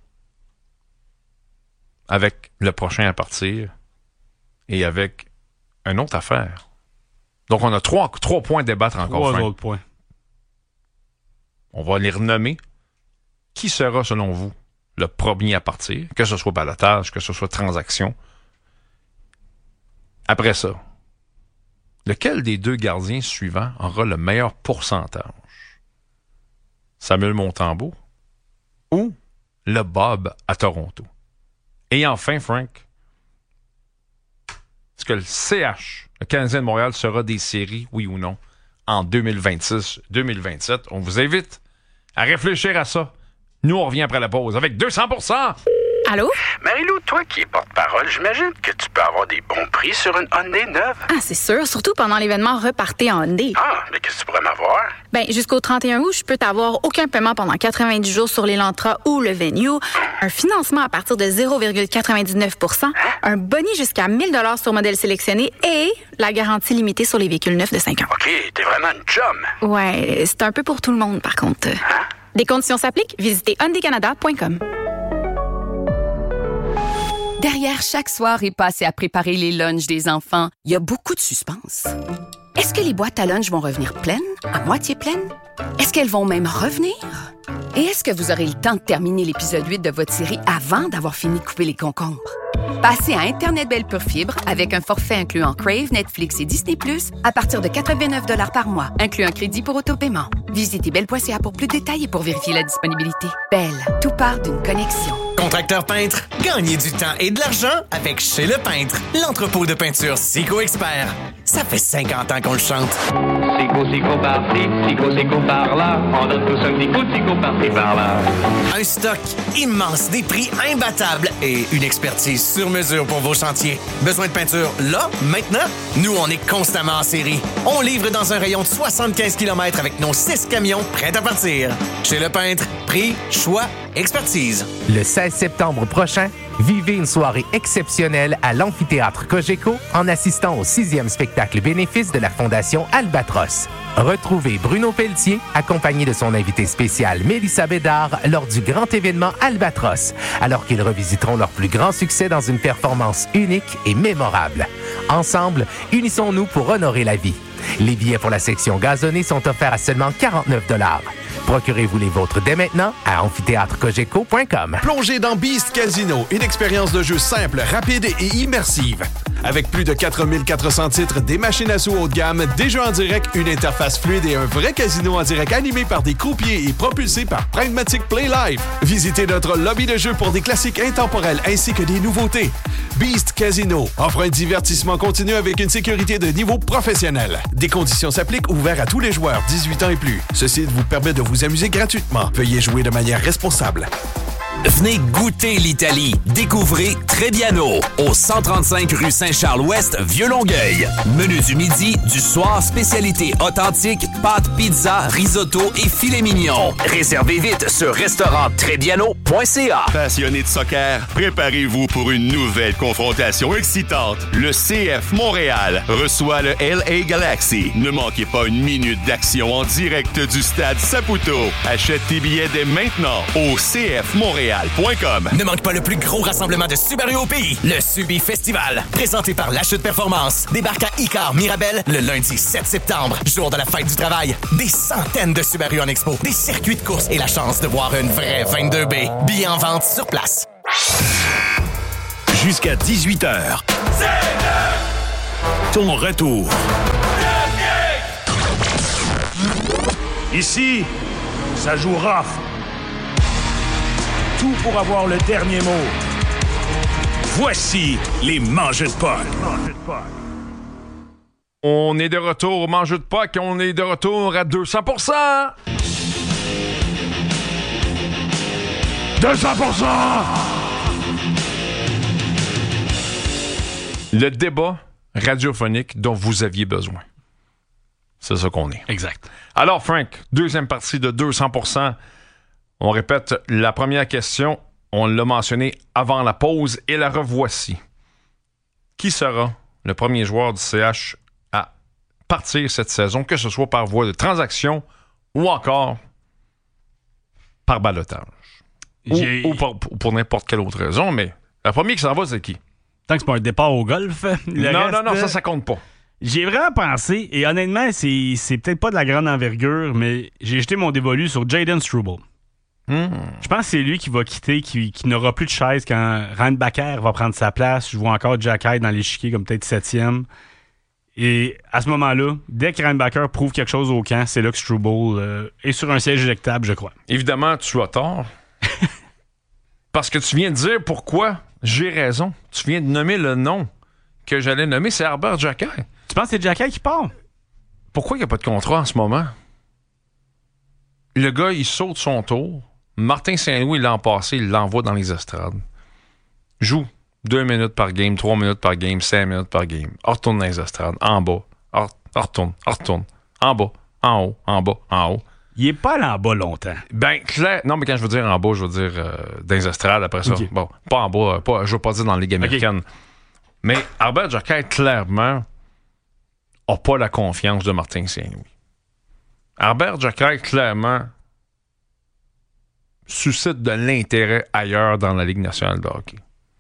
Avec le prochain à partir et avec une autre affaire. Donc, on a trois, trois points à débattre encore, Trois Frank. autres points. On va les renommer. Qui sera, selon vous, le premier à partir? Que ce soit ballottage, que ce soit transaction. Après ça, lequel des deux gardiens suivants aura le meilleur pourcentage? Samuel Montembeault ou le Bob à Toronto? Et enfin, Frank, est-ce que le C H, le Canadien de Montréal, sera des séries, oui ou non, en deux mille vingt-six deux mille vingt-sept? On vous invite à réfléchir à ça. Nous, on revient après la pause avec deux cents pour cent. Allô? Marie-Lou, toi qui es porte-parole, j'imagine que tu peux avoir des bons prix sur une Hyundai neuve. Ah, c'est sûr, surtout pendant l'événement Repartez en Hyundai. Ah, mais qu'est-ce que tu pourrais m'avoir? Ben, jusqu'au trente et un août, je peux t'avoir aucun paiement pendant quatre-vingt-dix jours sur l'Elantra ou le Venue, un financement à partir de zéro virgule quatre-vingt-dix-neuf pour cent, un boni jusqu'à mille dollars sur modèle sélectionné et la garantie limitée sur les véhicules neufs de cinq ans. OK, t'es vraiment une chum. Ouais, c'est un peu pour tout le monde, par contre. Hein? Des conditions s'appliquent. Visitez hyundai canada point com. Derrière chaque soirée passée à préparer les lunchs des enfants, il y a beaucoup de suspense. Est-ce que les boîtes à lunch vont revenir pleines, à moitié pleines? Est-ce qu'elles vont même revenir? Et est-ce que vous aurez le temps de terminer l'épisode huit de votre série avant d'avoir fini de couper les concombres? Passez à Internet Belle Pure Fibre avec un forfait incluant Crave, Netflix et Disney plus, à partir de quatre-vingt-neuf dollars par mois, inclus un crédit pour autopaiement. Visitez belle point c a pour plus de détails et pour vérifier la disponibilité. Belle, tout part d'une connexion. Contracteur peintre, gagnez du temps et de l'argent avec Chez Le Peintre, l'entrepôt de peinture Sico Expert. Ça fait cinquante ans qu'on le chante. Sico, Sico par-ci, Sico, Sico par-là. On donne tous un petit coup de Sico par-ci, par-là. Un stock immense, des prix imbattables et une expertise sur mesure pour vos chantiers. Besoin de peinture là, maintenant? Nous, on est constamment en série. On livre dans un rayon de soixante-quinze kilomètres avec nos six camions prêts à partir. Chez Le Peintre, prix, choix, expertise. Le seize septembre prochain, vivez une soirée exceptionnelle à l'amphithéâtre Cogeco en assistant au sixième spectacle bénéfice de la Fondation Albatros. Retrouvez Bruno Pelletier, accompagné de son invité spécial Mélissa Bédard, lors du grand événement Albatros, alors qu'ils revisiteront leur plus grand succès dans une performance unique et mémorable. Ensemble, unissons-nous pour honorer la vie. Les billets pour la section gazonnée sont offerts à seulement quarante-neuf dollars. Procurez-vous les vôtres dès maintenant à amphithéâtre cogeco point com. Plongez dans Beast Casino, une expérience de jeu simple, rapide et immersive. Avec plus de quatre mille quatre cents titres, des machines à sous haut de gamme, des jeux en direct, une interface fluide et un vrai casino en direct animé par des croupiers et propulsé par Pragmatic Play Live. Visitez notre lobby de jeux pour des classiques intemporels ainsi que des nouveautés. Beast Casino offre un divertissement continu avec une sécurité de niveau professionnel. Des conditions s'appliquent, ouvert à tous les joueurs dix-huit ans et plus. Ceci vous permet de vous amuser gratuitement. Veuillez jouer de manière responsable. Venez goûter l'Italie. Découvrez Trebbiano, au cent trente-cinq rue Saint-Charles-Ouest, Vieux-Longueuil. Menu du midi, du soir, spécialité authentique, pâtes, pizza, risotto et filet mignon. Réservez vite sur restaurant trebbiano point c a. Passionnés de soccer, préparez-vous pour une nouvelle confrontation excitante. Le C F Montréal reçoit le L A Galaxy. Ne manquez pas une minute d'action en direct du stade Saputo. Achète tes billets dès maintenant au c f montréal montréal point com. Ne manque pas le plus gros rassemblement de Subaru au pays, le Subi Festival. Présenté par La Chute Performance. Débarque à Icar Mirabel le lundi sept septembre, jour de la fête du travail. Des centaines de Subaru en expo, des circuits de course et la chance de voir une vraie vingt-deux B. Billets en vente sur place. Jusqu'à dix-huit heures. Ton retour. Ici, ça joue rough. Tout pour avoir le dernier mot. Voici les Mangeux de Paul. On est de retour au Mangeux de Pâques et on est de retour à deux cents pour cent. deux cents pour cent! Le débat radiophonique dont vous aviez besoin. C'est ça qu'on est. Exact. Alors, Frank, deuxième partie de deux cents pour cent. On répète la première question. On l'a mentionné avant la pause et la revoici. Qui sera le premier joueur du C H à partir cette saison, que ce soit par voie de transaction ou encore par ballottage? Ou, ou pour, pour n'importe quelle autre raison, mais le premier qui s'en va, c'est qui? Tant que c'est pas un départ au golf. Le non, reste, non, non, ça, ça compte pas. J'ai vraiment pensé, et honnêtement, c'est, c'est peut-être pas de la grande envergure, mais j'ai jeté mon dévolu sur Jaden Struble. Mm. Je pense que c'est lui qui va quitter, qui, qui n'aura plus de chaise quand Reinbacker va prendre sa place. Je vois encore Jack Hyde dans l'échiquier comme peut-être septième. Et à ce moment-là, dès que Reinbacker prouve quelque chose au camp, c'est là que Struble euh, est sur un siège éjectable, je crois. Évidemment, tu as tort. Parce que tu viens de dire pourquoi j'ai raison. Tu viens de nommer le nom que j'allais nommer, c'est Arber Xhekaj. Tu penses que c'est Xhekaj qui part? Pourquoi il n'y a pas de contrat en ce moment? Le gars, il saute son tour. Martin Saint-Louis, l'an passé, il l'envoie dans les estrades. Joue deux minutes par game, trois minutes par game, cinq minutes par game. Retourne dans les estrades, en bas. Retourne, retourne. En bas, en haut, en bas, en haut. Il est pas allé en bas longtemps. Ben, clair. Non, mais quand je veux dire en bas, je veux dire euh, dans les estrades après ça. Okay. Bon, pas en bas, pas, je veux pas dire dans la Ligue américaine. Okay. Mais Arber Xhekaj, clairement, n'a pas la confiance de Martin Saint-Louis. Arber Xhekaj, clairement, suscite de l'intérêt ailleurs dans la Ligue nationale de hockey.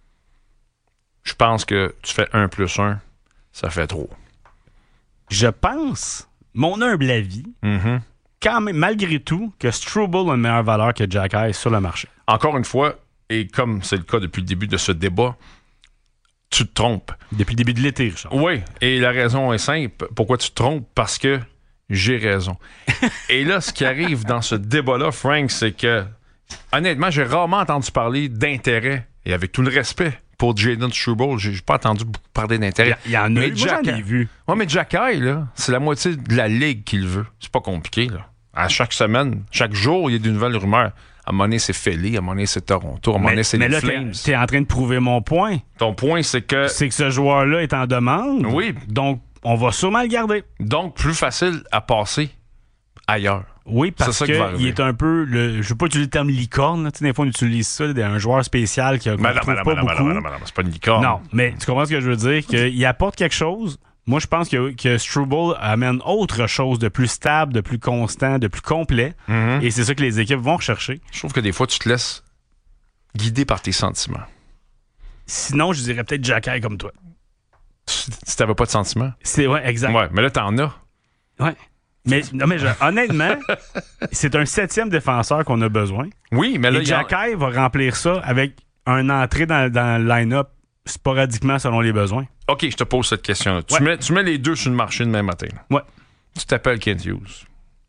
Je pense que tu fais un plus un, ça fait trop. Je pense, mon humble avis, mm-hmm. quand même, malgré tout, que Struble a une meilleure valeur que Xhekaj sur le marché. Encore une fois, et comme c'est le cas depuis le début de ce débat, tu te trompes. Depuis le début de l'été, Richard. Oui, et la raison est simple. Pourquoi tu te trompes? Parce que j'ai raison. Et là, ce qui arrive dans ce débat-là, Frank, c'est que, honnêtement, j'ai rarement entendu parler d'intérêt, et avec tout le respect pour Jaden Struble, j'ai pas entendu parler d'intérêt. Il y, y en a eu, moi j'en ai vu. Oui, mais Xhekaj, là, c'est la moitié de la ligue qu'il veut. C'est pas compliqué, là. À chaque semaine, chaque jour, il y a de nouvelles rumeurs. À un moment donné, c'est Philly, à un moment donné, c'est Toronto, à un moment donné, c'est mais les là, Flames. Tu es en train de prouver mon point. Ton point, c'est que... C'est que ce joueur-là est en demande. Oui. Donc, on va sûrement le garder. Donc, plus facile à passer ailleurs. Oui, parce qu'il est un peu... Le, je ne veux pas utiliser le terme licorne. Là, des fois, on utilise ça. Un joueur spécial qui ne trouve non, pas non, beaucoup. Non, non, non, non, c'est pas une licorne. Non, mais tu comprends ce que je veux dire? Qu'il apporte quelque chose. Moi, je pense que, que Struble amène autre chose de plus stable, de plus constant, de plus complet. Mm-hmm. Et c'est ça que les équipes vont rechercher. Je trouve que des fois, tu te laisses guider par tes sentiments. Sinon, je dirais peut-être Xhekaj comme toi. Si t'avais pas de sentiments? C'est, ouais, exact. Ouais, mais là, t'en as. Ouais. Mais, non, mais je, honnêtement, c'est un septième défenseur qu'on a besoin. Oui, mais là, Et Xhekaj va remplir ça avec un entrée dans, dans le line-up sporadiquement selon les besoins. OK, je te pose cette question-là. Ouais. Tu, mets, tu mets les deux sur le marché demain matin. Ouais. Tu t'appelles Kent Hughes. Tu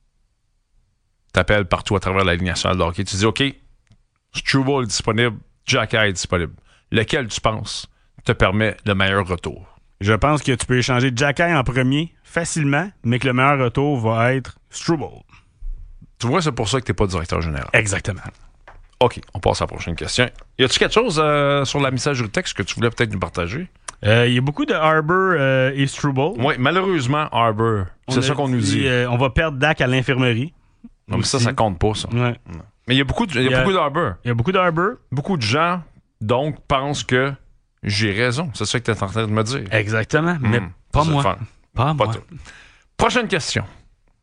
t'appelles partout à travers la Ligue nationale de hockey. Tu dis, OK, Struble est disponible, Xhekaj est disponible. Lequel, tu penses, te permet le meilleur retour? Je pense que tu peux échanger Xhekaj en premier facilement, mais que le meilleur retour va être Struble. Tu vois, c'est pour ça que tu n'es pas directeur général. Exactement. OK, on passe à la prochaine question. Y a-tu quelque chose euh, sur la messagerie texte que tu voulais peut-être nous partager? Il euh, y a beaucoup de Arber euh, et Struble. Oui, malheureusement, Arber. C'est on ça qu'on nous dit. Euh, on va perdre Dak à l'infirmerie. Non, mais ça, ça compte pas, ça. Ouais. Mais il y a beaucoup de, y a y a, beaucoup d'Arber. Il y a beaucoup d'Arber. Beaucoup de gens, donc, pensent que j'ai raison. C'est ça que tu es en train de me dire. Exactement, mmh. mais pas moi. Pas, pas moi. Toi. Prochaine question.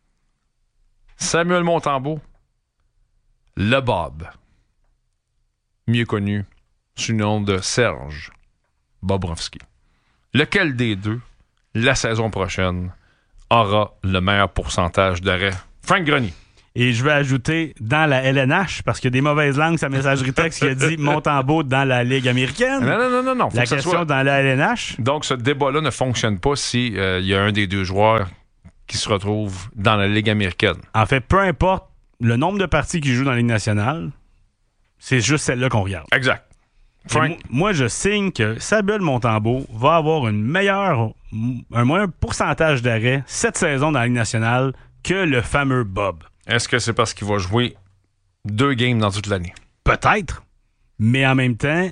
Samuel Montembeault. Le Bob. mieux connu sous le nom de Serge Bobrovsky. Lequel des deux, la saison prochaine, aura le meilleur pourcentage d'arrêt? Frank Grenier. Et je vais ajouter dans la L N H, parce qu'il y a des mauvaises langues, sa messagerie texte qui a dit Montembeault dans la Ligue américaine. Non, non, non, non. non. La question soit... dans la L N H. Donc, ce débat-là ne fonctionne pas si euh, y a un des deux joueurs qui se retrouve dans la Ligue américaine. En fait, peu importe le nombre de parties qu'il joue dans la Ligue nationale, c'est juste celle-là qu'on regarde. Exact. Frank... Moi, moi, je signe que Samuel Montembeault va avoir une meilleure, un meilleur pourcentage d'arrêt cette saison dans la Ligue nationale que le fameux Bob. Est-ce que c'est parce qu'il va jouer deux games dans toute l'année? Peut-être. Mais en même temps,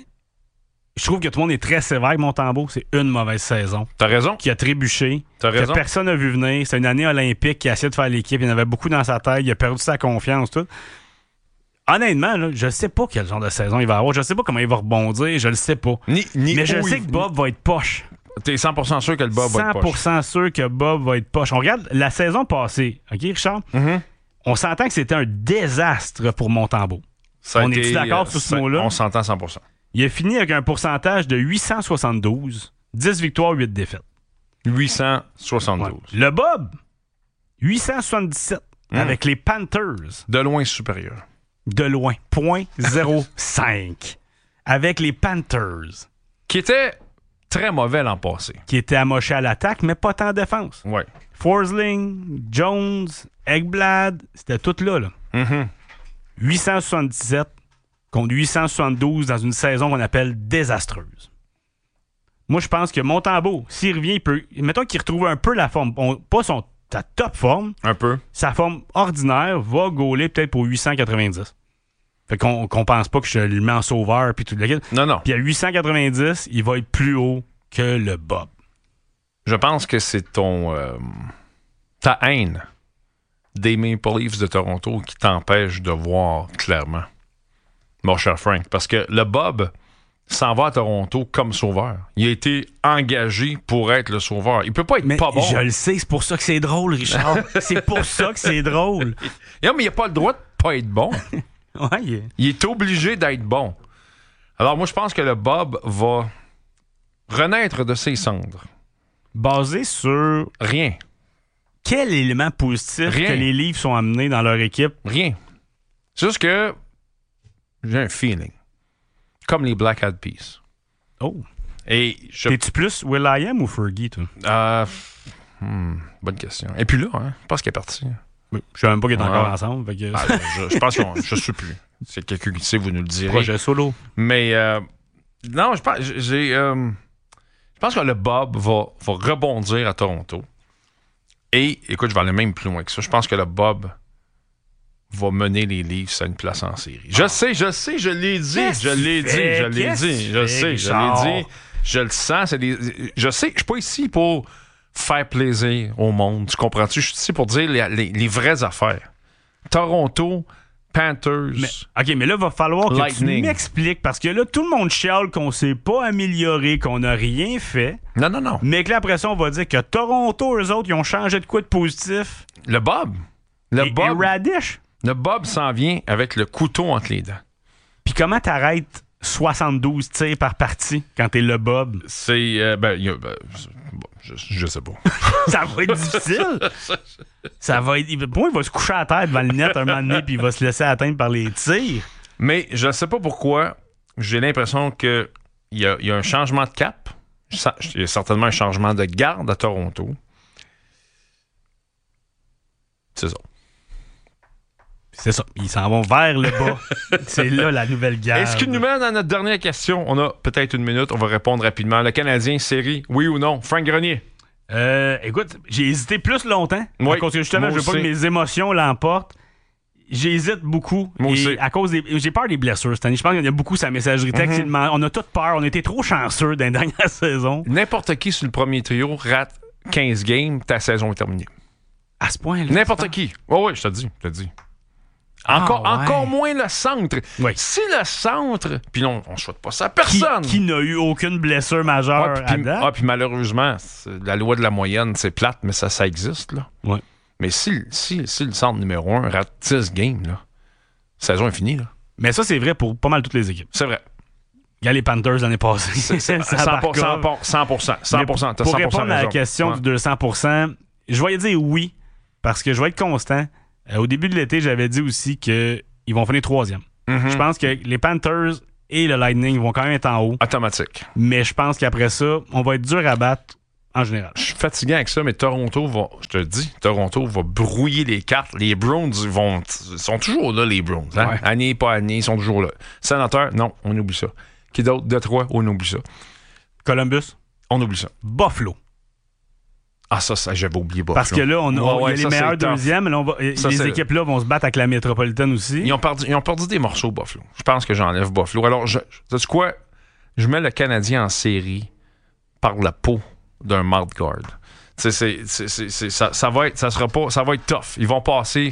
je trouve que tout le monde est très sévère avec Montembeault. C'est une mauvaise saison. T'as raison. Qui a trébuché. T'as raison. Que personne n'a vu venir. C'est une année olympique qui a essayé de faire l'équipe. Il y en avait beaucoup dans sa tête. Il a perdu sa confiance. Tout. Honnêtement, là, je sais pas quel genre de saison il va avoir. Je sais pas comment il va rebondir. Je le sais pas. Ni, ni Mais je sais il... que Bob va être poche. T'es cent pour cent sûr que le Bob va être poche. cent pour cent sûr que Bob va être poche. On regarde la saison passée. OK, Richard? Mm-hmm. On s'entend que c'était un désastre pour Montembeault. Ça on été, est-tu d'accord euh, sur ce ça, mot-là? On s'entend cent pour cent. Il a fini avec un pourcentage de huit cent soixante-douze, dix victoires, huit défaites. huit cent soixante-douze. Ouais. Le Bob, huit cent soixante-dix-sept mmh. avec les Panthers. De loin supérieur. De loin, point zéro cinq avec les Panthers. Qui était très mauvais l'an passé. Qui était amoché à l'attaque, mais pas tant en défense. Oui. Forsling, Jones, Ekblad, c'était tout là. là. Mm-hmm. huit cent soixante-dix-sept contre huit cent soixante-douze dans une saison qu'on appelle désastreuse. Moi, je pense que Montembeault, s'il revient, il peut. Mettons qu'il retrouve un peu la forme, on, pas son, sa top forme. Un peu. Sa forme ordinaire va gauler peut-être pour huit cent quatre-vingt-dix. Fait qu'on qu'on pense pas que je le mets en sauveur puis tout le. Non, non. Puis à huit cent quatre-vingt-dix, il va être plus haut que le Bob. Je pense que c'est ton euh, ta haine des Maple Leafs de Toronto qui t'empêche de voir clairement, mon cher Frank. Parce que le Bob s'en va à Toronto comme sauveur. Il a été engagé pour être le sauveur. Il peut pas être mais pas bon. Je le sais, c'est pour ça que c'est drôle, Richard. C'est pour ça que c'est drôle. Non, mais il n'a pas le droit de pas être bon. Ouais, il, est... il est obligé d'être bon. Alors moi, je pense que le Bob va renaître de ses cendres. Basé sur... Rien. Quel élément positif Rien. que les Leafs sont amenés dans leur équipe? Rien. C'est juste que j'ai un feeling. Comme les Black Eyed Peas. Oh. Et je... T'es-tu plus Will.i.am ou Fergie, toi? Euh, hmm, bonne question. Et puis là, hein, je pense qu'il est parti. Oui. Je sais même pas qu'ils sont ouais. encore ensemble. Fait que... ah, je, je pense que je ne sais plus. C'est quelqu'un qui sait, vous nous le direz. Projet solo. Mais euh, non, je pense, j'ai, euh, je pense que le Bob va, va rebondir à Toronto. Et, écoute, je vais aller même plus loin que ça. Je pense que le Bob va mener les Leafs à une place en série. Je ah. sais, je sais, je l'ai dit, Qu'est-ce je l'ai dit, fait? je l'ai Qu'est-ce dit, je sais, je l'ai dit. Je le sens, c'est des, je sais, je suis pas ici pour faire plaisir au monde, tu comprends-tu? Je suis ici pour dire les, les, les vraies affaires. Toronto, Panthers. Mais, OK, mais là, il va falloir que Lightning. tu m'expliques, parce que là, tout le monde chiale qu'on s'est pas amélioré, qu'on n'a rien fait. Non, non, non. Mais que là, après ça, on va dire que Toronto, eux autres, ils ont changé de quoi de positif? Le Bob. Le et, Bob. et Radish. Le Bob s'en vient avec le couteau entre les dents. Puis comment t'arrêtes soixante-douze tirs par partie quand t'es le Bob? C'est... Euh, ben, y a, ben bon, je, je sais pas. Ça va être difficile. Ça va être... Pour moi, il va se coucher à terre devant le net un moment donné puis il va se laisser atteindre par les tirs. Mais je sais pas pourquoi. J'ai l'impression qu'il y a, y a un changement de cap. Il y a certainement un changement de garde à Toronto. C'est ça. C'est ça. Ils s'en vont vers le bas. C'est là la nouvelle garde. Est-ce qu'il nous mène à notre dernière question? On a peut-être une minute. On va répondre rapidement. Le Canadien, série, oui ou non? Frank Grenier. Euh, écoute, j'ai hésité plus longtemps. Oui, parce que justement, je veux pas que mes émotions l'emportent. J'hésite beaucoup. Moi et aussi. À cause des, j'ai peur des blessures cette année. Je pense qu'il y a beaucoup sa messagerie texte. Mm-hmm. On a toute peur. On était trop chanceux dans la dernière saison. N'importe qui sur le premier trio rate quinze games, ta saison est terminée. À ce point-là? N'importe qui. Oui, oui, je te dis. Je te dis. Encore, ah, ouais. encore moins le centre. Oui. Si le centre, puis non, on ne souhaite pas ça à personne. Qui, qui n'a eu aucune blessure majeure ah, puis, à date. Ah, puis malheureusement, la loi de la moyenne, c'est plate, mais ça, ça existe. Là. Ouais. Mais si, si, si le centre numéro un rate dix games, là, la saison est finie. Là. Mais ça, c'est vrai pour pas mal toutes les équipes. C'est vrai. Il y a les Panthers l'année passée. C'est, c'est, cent pour cent. cent pour cent. cent pour cent. T'as pour cent pour cent répondre à la raison. question Ouais. du deux cents pour cent, je vais dire oui, parce que je vais être constant. Euh, au début de l'été, j'avais dit aussi qu'ils vont finir troisième. Mm-hmm. Je pense que les Panthers et le Lightning vont quand même être en haut. Automatique. Mais je pense qu'après ça, on va être dur à battre en général. Je suis fatigué avec ça, mais Toronto va, je te le dis, Toronto va brouiller les cartes. Les Browns vont, sont toujours là, les Browns. Hein? Ouais. Année, pas année, ils sont toujours là. Sénateur, non, on oublie ça. Qui d'autre? Detroit, on oublie ça. Columbus? On oublie ça. Buffalo. Ah, ça, ça j'avais oublié Buffalo. Parce que là, on, on, ouais, il y a ça, les meilleurs c'est tough. deuxièmes. Là, on va, Ça, les c'est- équipes-là vont se battre avec la métropolitaine aussi. Ils ont perdu, ils ont perdu des morceaux, Buffalo. Je pense que j'enlève Buffalo. Alors, je, sais-tu quoi? Je mets le Canadien en série par la peau d'un mouth guard. C'est, c'est, c'est, c'est, c'est- ça, ça va être, ça sera pas, ça va être tough. Ils vont passer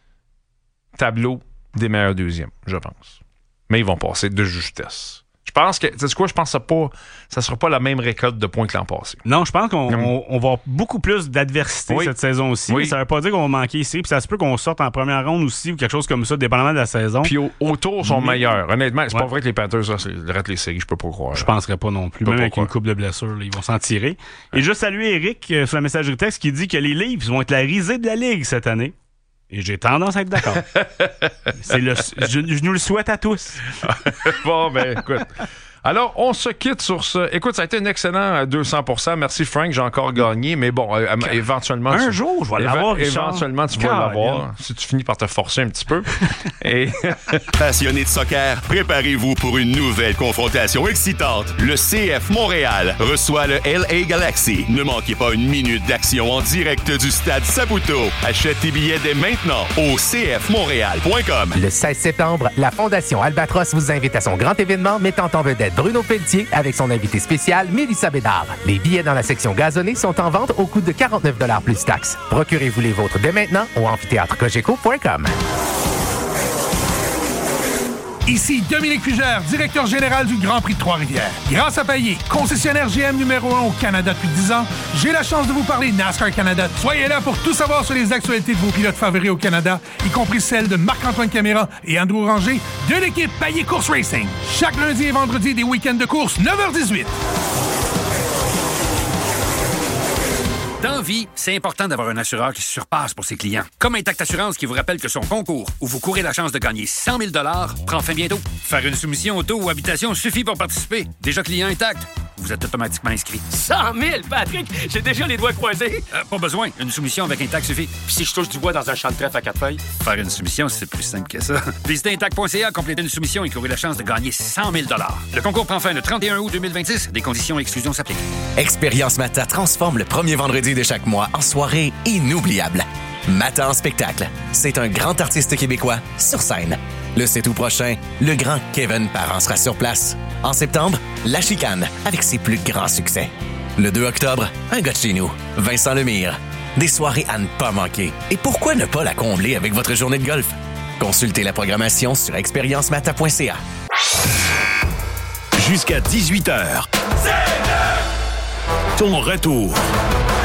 tableau des meilleurs deuxièmes, je pense. Mais ils vont passer de justesse. Je pense que, tu sais quoi, je pense que ça pas, ça sera pas la même récolte de points que l'an passé. Non, je pense qu'on Mm. on, on va avoir beaucoup plus d'adversité Oui. cette saison aussi. Oui. Mais ça veut pas dire qu'on va manquer ici. Puis ça se peut qu'on sorte en première ronde aussi ou quelque chose comme ça, dépendamment de la saison. Puis au- autour sont Mais- meilleurs. Honnêtement, c'est Ouais. pas vrai que les Panthers, ça, c'est le reste les séries, je peux pas croire. Je penserais pas non plus. Pas Même avec pourquoi. une coupe de blessures, là, ils vont s'en tirer. Et juste saluer Eric euh, sur la messagerie texte qui dit que les Leafs vont être la risée de la Ligue cette année. Et j'ai tendance à être d'accord. C'est le, je, je nous le souhaite à tous. Bon, ben, écoute. Alors, on se quitte sur ce. Écoute, ça a été un excellent euh, deux cents pour cent. Merci, Frank. J'ai encore gagné. Mais bon, euh, éventuellement. Un tu- jour, je vais éve- l'avoir, Richard. Éventuellement, tu vas Caroline. l'avoir. Si tu finis par te forcer un petit peu. Et. Passionné de soccer, préparez-vous pour une nouvelle confrontation excitante. Le C F Montréal reçoit le L A Galaxy. Ne manquez pas une minute d'action en direct du stade Saputo. Achète tes billets dès maintenant au c f montréal point com. Le seize septembre, la Fondation Albatros vous invite à son grand événement mettant en vedette Bruno Pelletier avec son invité spécial, Mélissa Bédard. Les billets dans la section gazonnée sont en vente au coût de quarante-neuf dollars plus taxes. Procurez-vous les vôtres dès maintenant au amphithéâtre cogeco point com. Ici Dominique Fugère, directeur général du Grand Prix de Trois-Rivières. Grâce à Payet, concessionnaire G M numéro un au Canada depuis dix ans, j'ai la chance de vous parler NASCAR Canada. Soyez là pour tout savoir sur les actualités de vos pilotes favoris au Canada, y compris celles de Marc-Antoine Caméra et Andrew Ranger de l'équipe Payet Course Racing. Chaque lundi et vendredi des week-ends de course, neuf heures dix-huit. Dans vie, c'est important d'avoir un assureur qui se surpasse pour ses clients. Comme Intact Assurance qui vous rappelle que son concours, où vous courez la chance de gagner cent mille dollars, prend fin bientôt. Faire une soumission auto ou habitation suffit pour participer. Déjà client Intact, vous êtes automatiquement inscrit. cent mille, Patrick! J'ai déjà les doigts croisés. Euh, pas besoin, une soumission avec Intact suffit. Puis si je touche du bois dans un champ de trèfle à quatre feuilles? Faire une soumission, c'est plus simple que ça. Visitez intact point c a, complétez une soumission et courez la chance de gagner cent mille dollars. Le concours prend fin le trente et un août deux mille vingt-six. Des conditions et exclusions s'appliquent. Expérience Mata transforme le premier vendredi de chaque mois en soirée inoubliable. Mata en spectacle. C'est un grand artiste québécois sur scène. Le sept août prochain, le grand Kevin Parent sera sur place. En septembre, La Chicane avec ses plus grands succès. Le deux octobre, un gars de chez nous, Vincent Lemire. Des soirées à ne pas manquer. Et pourquoi ne pas la combler avec votre journée de golf? Consultez la programmation sur expérience mata point c a. Jusqu'à dix-huit heures. Ton retour